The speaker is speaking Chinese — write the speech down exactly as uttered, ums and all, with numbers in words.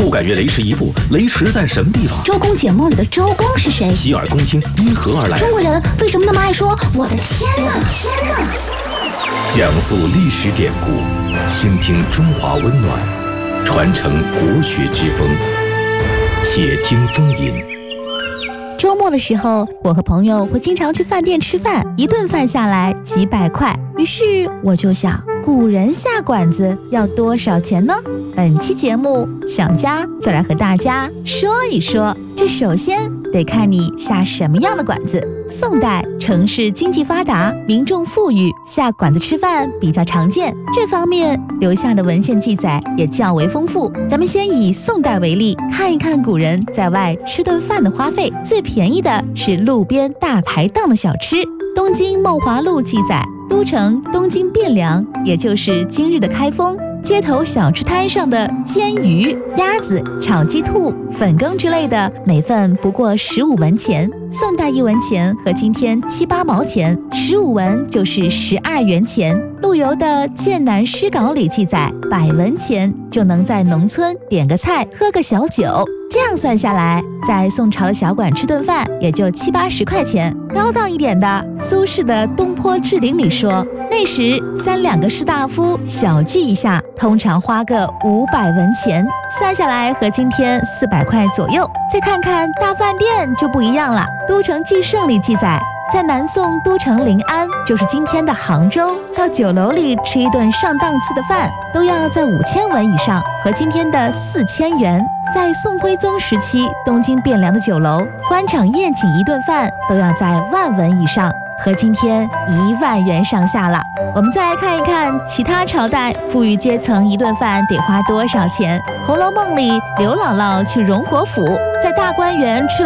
不敢越雷池一步，雷池在什么地方？ 周公解梦里的周公是谁？ 洗耳恭听，因何而来？ 中国人为什么那么爱说我的天哪？天哪！ 讲述历史典故，倾听中华温暖，传承国学之风。且听风吟。 周末的时候，我和朋友会经常去饭店吃饭，一顿饭下来几百块。于是我就想，古人下馆子要多少钱呢？本期节目，想家就来和大家说一说。这首先得看你下什么样的馆子。宋代城市经济发达，民众富裕，下馆子吃饭比较常见，这方面留下的文献记载也较为丰富。咱们先以宋代为例，看一看古人在外吃顿饭的花费。最便宜的是路边大排档的小吃。东京梦华录记载，都城东京汴梁，也就是今日的开封，街头小吃摊上的煎鱼、鸭子、炒鸡兔、粉羹之类的，每份不过十五文钱。宋代一文钱和今天七八毛钱，十五文就是十二元钱。陆游的《剑南诗稿》里记载，百文钱就能在农村点个菜、喝个小酒。这样算下来，在宋朝的小馆吃顿饭也就七八十块钱。高档一点的，苏轼的《东坡志林》里说，那时三两个士大夫小聚一下，通常花个五百文钱，算下来和今天四百块左右。再看看大饭店就不一样了，《都城纪胜》里记载，在南宋都城临安，就是今天的杭州，到酒楼里吃一顿上档次的饭，都要在五千文以上，和今天的四千元。在宋徽宗时期，东京汴梁的酒楼，官场宴请一顿饭都要在万文以上，和今天一万元上下了。我们再来看一看其他朝代富裕阶层一顿饭得花多少钱。《红楼梦》里，刘姥姥去荣国府，在大观园吃